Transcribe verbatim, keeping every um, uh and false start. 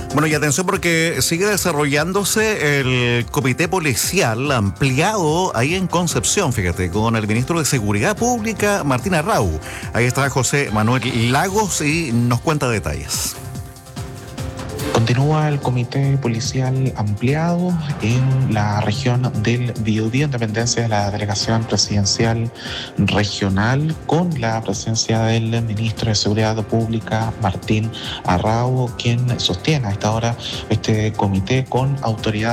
Bueno, y atención porque sigue desarrollándose el comité policial ampliado ahí en Concepción, fíjate, con el ministro de Seguridad Pública, Martín Arrau. Ahí está José Manuel Lagos y nos cuenta detalles. Continúa el comité policial ampliado en la región del Biobío, en dependencia de la delegación presidencial regional, con la presencia del ministro de Seguridad Pública, Martín Arrau, quien sostiene a esta hora este comité con autoridad